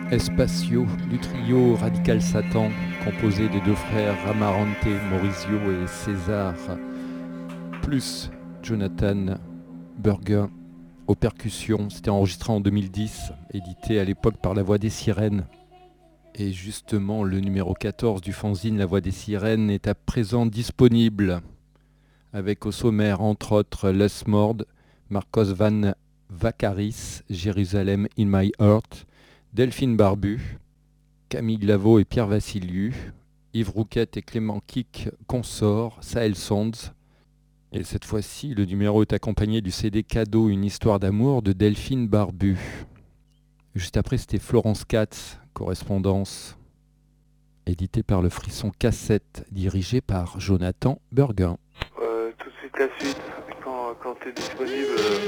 Espacio du trio Radical Satan, composé des deux frères Amarante Maurizio et César, plus Jonathan Burger aux percussions. C'était enregistré en 2010, édité à l'époque par La Voix des Sirènes. Et justement, le numéro 14 du fanzine La Voix des Sirènes est à présent disponible, avec au sommaire entre autres Les Mord, Marcos Van Vaccaris, Jérusalem in My Heart, Delphine Barbu, Camille Glaveau et Pierre Vassiliou, Yves Rouquette et Clément Kick Consort, Sahel Sonds. Et cette fois-ci, le numéro est accompagné du CD cadeau Une histoire d'amour de Delphine Barbu. Juste après, c'était Florence Katz, correspondance, édité par le Frisson Cassette, dirigé par Jonathan Burguin. Tout de suite la suite, quand t'es disponible.